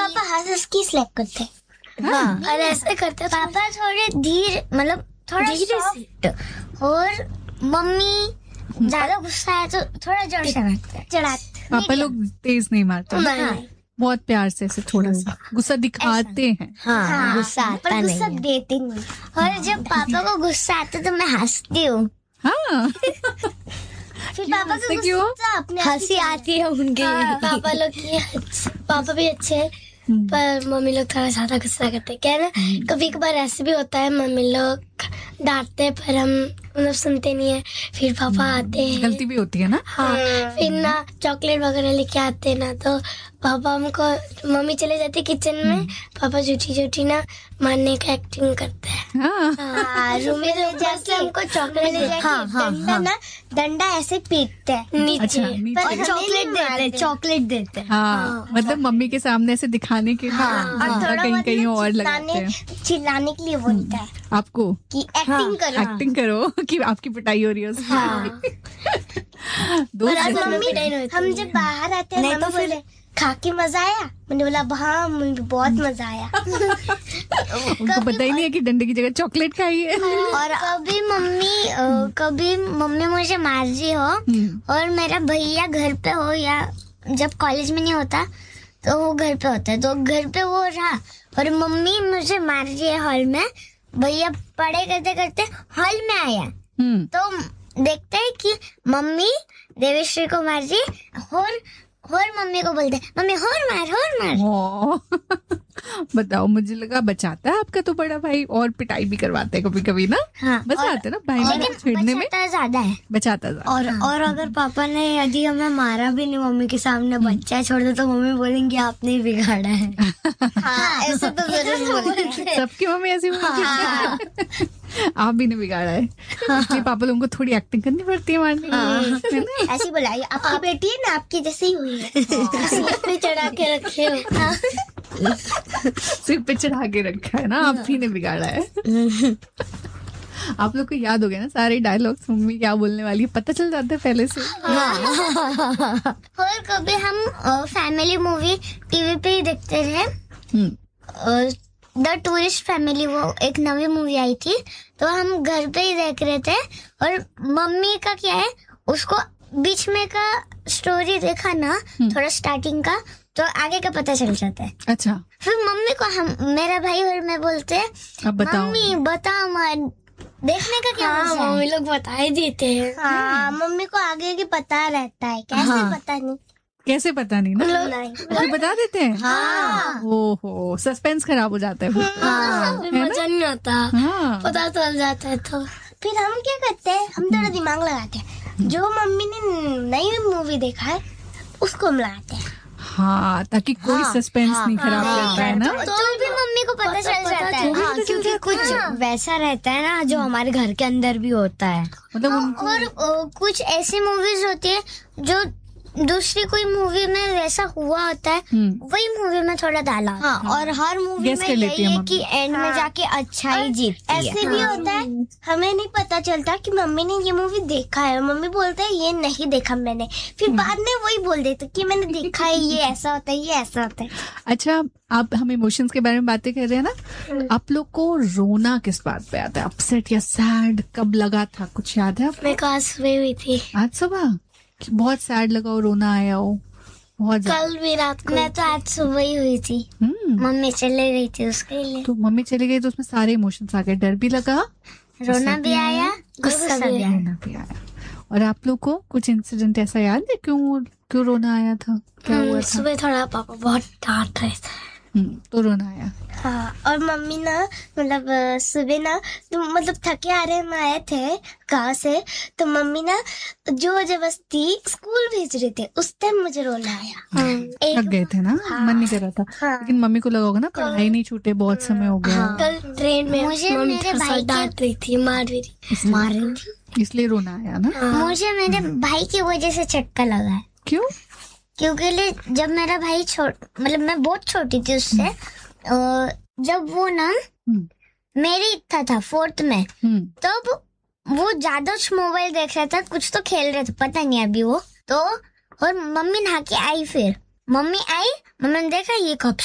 पापा husky slab करते हैं। हाँ, और ऐसे करते पापा थोड़े धीरे, मतलब थोड़ा सॉफ्ट, और मम्मी ज्यादा गुस्सा है तो थोड़ा जोर से मारते हैं, चढ़ाते। पापा लोग तेज नहीं मारते, बहुत प्यार से ऐसे थोड़ा सा गुस्सा दिखाते हैं। हाँ, गुस्सा आता नहीं, गुस्सा देते नहीं। और जब पापा को गुस्सा आता तो मैं हंसती हूँ। हाँ। फिर पापा को गुस्सा अपने हंसी आती है उनके। पापा लोग की पापा भी अच्छे हैं, पर मम्मी लोग थोड़ा ज्यादा गुस्सा करते हैं। क्या ना, कभी कभार ऐसे भी होता है, मम्मी लोग डांटते हैं पर हम मतलब सुनते नहीं है। फिर पापा आते हैं, गलती भी होती है ना। हाँ, फिर ना चॉकलेट वगैरह लेके आते हैं ना, तो पापा हमको, मम्मी चले जाती है किचन में, पापा झूठी ना मारने का एक्टिंग करते हैं। रूम में ले जाके हमको चॉकलेट ले जाके डंडा ऐसे पीटते हैं नीचे, पर चॉकलेट देते हैं। हाँ, मतलब मम्मी के सामने ऐसे दिखाने के लिए, और थोड़ा कहीं और लगाते हैं, चिल्लाने के लिए बोलता है आपको कि एक्टिंग करो कि आपकी पिटाई हो रही है उसकी। मम्मी, हम जब बाहर आते हैं तो फिर खा के मजा आया, मैंने बोला हाँ मुझे बहुत मजा आया। उनको पता ही नहीं है कि डंडे की जगह चॉकलेट खाई है। और कभी मम्मी मुझे मार रही हो और मेरा भैया घर पे हो, या जब कॉलेज में नहीं होता तो वो घर पे होता है, तो घर पे वो रहा और मम्मी मुझे मार रही है हॉल में, भैया पढ़ाई करते करते हॉल में आया, तो देखते हैं कि मम्मी देवेश्री को मार रही है, और मम्मी को बोलते हैं मम्मी और मार। बताओ, मुझे लगा बचाता है आपका तो बड़ा भाई, और पिटाई भी करवाते हैं कभी कभी ना। हाँ, बचाते ना भाई बहन छेड़ने में, ज्यादा है, बचाता ज्यादा। और अगर पापा ने यदि हमें मारा भी नहीं मम्मी के सामने, बच्चा छोड़ दे, तो मम्मी बोलेंगी आपने ही बिगाड़ा है। ऐसे तो जरूर बोलते हैं, सबकी मम्मी ऐसी बोलती है, आप भी ने बिगाड़ा है, इसलिए पापा लोगों को थोड़ी एक्टिंग करनी पड़ती है मारने की। ऐसी बोला, आपकी बेटी है ना, आपकी जैसी ही हुई है, सिर पे चढ़ा के रखे हो। सिर पे चढ़ा के रखा है ना, आप ही ने बिगाड़ा है। आप लोग को याद हो गया ना सारे डायलॉग्स, मम्मी क्या बोलने वाली है पता चल जाता है पहले से। और कभी हम फैमिली मूवी टीवी पे ही देखते रहे, द टूरिस्ट फैमिली, वो एक नवी मूवी आई थी, तो हम घर पे ही देख रहे थे, और मम्मी का क्या है, उसको बीच में का स्टोरी देखा ना, थोड़ा स्टार्टिंग का, तो आगे का पता चल जाता है। अच्छा, फिर मम्मी को मेरा भाई और मैं बोलते हैं, मम्मी बताओ देखने का क्या मजा है? मम्मी लोग बता ही देते हैं। हाँ, मम्मी को आगे की पता रहता है, कैसे पता नहीं ना, वो बता देते हैं। हाँ। ओहो, सस्पेंस खराब हो जाता है फिर। मजा नहीं आता, पता चल जाता है तो फिर हम क्या करते हैं, हम थोड़ा दिमाग लगाते हैं, जो मम्मी ने नई मूवी देखा है उसको हम लगाते हैं। हाँ, ताकि कोई सस्पेंस नहीं खराब करता है ना, तो भी मम्मी को पता चल जाता है। क्योंकि कुछ वैसा रहता है ना जो हमारे घर के अंदर भी होता है, मतलब और कुछ ऐसी मूवीज होती है जो दूसरी कोई मूवी में वैसा हुआ होता है, वही मूवी में थोड़ा डाला। और हर मूवी में यही है कि एंड में जाके अच्छा ही जीतती है। ऐसे भी होता है, हमें नहीं पता चलता कि मम्मी ने ये मूवी देखा है, मम्मी बोलते है ये नहीं देखा मैंने, फिर बाद में वही बोल देते कि मैंने देखा है, ये ऐसा होता है, ये ऐसा होता है। अच्छा, आप हम इमोशंस के बारे में बातें कर रहे हैं ना, आप लोग को रोना किस बात पे आता है, अपसेट या सैड कब लगा था, कुछ याद है? मेरे को आज सुबह हुई थी, आज सुबह बहुत सैड लगा हो, रोना आया हो बहुत? कल भी रात को। मैं तो आज सुबह ही हुई थी, मम्मी चले गई थी उसके लिए। तो मम्मी चली गई तो उसमें सारे इमोशंस आ गए, डर भी लगा, रोना भी आया, गुस्सा भी आया। और आप लोग को कुछ इंसिडेंट ऐसा याद है क्यों रोना आया था, क्या हुआ था? सुबह थोड़ा पापा बहुत डांट रहे थे, तो रोना आया। हाँ, और मम्मी ना, मतलब सुबह ना, तो मतलब थके आ रहे हम आए थे गाँव से, तो मम्मी ना जो जबरदस्ती स्कूल भेज रहे थे, उस टाइम मुझे रोना आया। थक गए थे ना, मन नहीं कर रहा था, लेकिन मम्मी को लगा होगा ना पढ़ाई नहीं छूटे, बहुत समय हो गया। कल ट्रेन में मुझे मेरे भाई डांट रही थी, मार रही थी, इसलिए रोना आया ना। मुझे मेरे भाई की वजह से झटका लगा है। क्यों? क्योंकि जब मेरा भाई मतलब मैं बहुत छोटी थी उससे, जब वो ना मेरी इतना था 4th में, तब वो ज्यादा मोबाइल देख रहा था, कुछ तो खेल रहे थे, पता नहीं अभी वो तो, और मम्मी नहा के आई, फिर मम्मी आई, मम्मी ने देखा ये कब